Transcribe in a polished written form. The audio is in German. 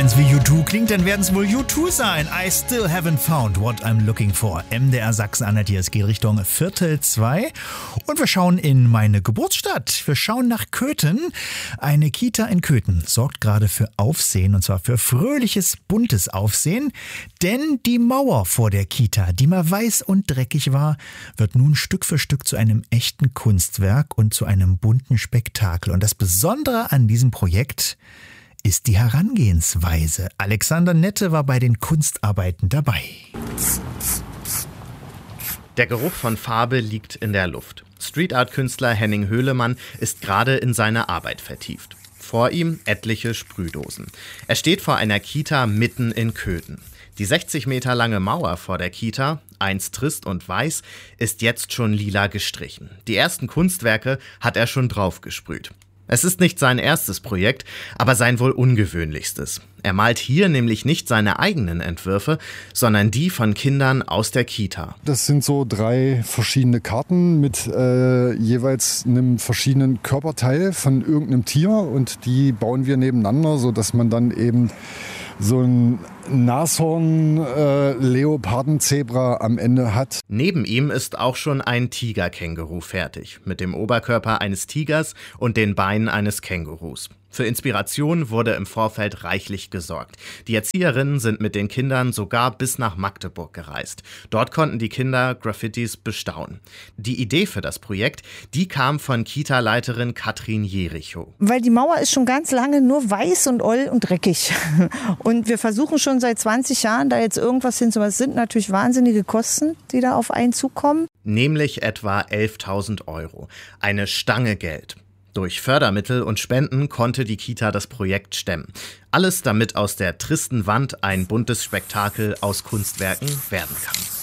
wenn's wie U2 klingt, dann werden's wohl U2 sein. I still haven't found what I'm looking for. MDR Sachsen-Anhalt hier. Es geht Richtung Viertel 2. Und wir schauen in meine Geburtsstadt. Wir schauen nach Köthen. Eine Kita in Köthen sorgt gerade für Aufsehen, und zwar für fröhliches, buntes Aufsehen. Denn die Mauer vor der Kita, die mal weiß und dreckig war, wird nun Stück für Stück zu einem echten Kunstwerk und zu einem bunten Spektakel. Und das Besondere an diesem Projekt ist die Herangehensweise. Alexander Nette war bei den Kunstarbeiten dabei. Der Geruch von Farbe liegt in der Luft. Street-Art-Künstler Henning Höhlemann ist gerade in seine Arbeit vertieft. Vor ihm etliche Sprühdosen. Er steht vor einer Kita mitten in Köthen. Die 60 Meter lange Mauer vor der Kita, einst trist und weiß, ist jetzt schon lila gestrichen. Die ersten Kunstwerke hat er schon draufgesprüht. Es ist nicht sein erstes Projekt, aber sein wohl ungewöhnlichstes. Er malt hier nämlich nicht seine eigenen Entwürfe, sondern die von Kindern aus der Kita. Das sind so 3 verschiedene Karten mit jeweils einem verschiedenen Körperteil von irgendeinem Tier, und die bauen wir nebeneinander, sodass man dann eben so ein Nashorn-Leopardenzebra am Ende hat. Neben ihm ist auch schon ein Tigerkänguru fertig, mit dem Oberkörper eines Tigers und den Beinen eines Kängurus. Für Inspiration wurde im Vorfeld reichlich gesorgt. Die Erzieherinnen sind mit den Kindern sogar bis nach Magdeburg gereist. Dort konnten die Kinder Graffitis bestaunen. Die Idee für das Projekt, die kam von Kita-Leiterin Katrin Jerichow. Weil die Mauer ist schon ganz lange nur weiß und oll und dreckig. Und wir versuchen schon seit 20 Jahren da jetzt irgendwas hinzumachen. Es sind natürlich wahnsinnige Kosten, die da auf einen zukommen. Nämlich etwa 11.000 €. Eine Stange Geld. Durch Fördermittel und Spenden konnte die Kita das Projekt stemmen. Alles, damit aus der tristen Wand ein buntes Spektakel aus Kunstwerken werden kann.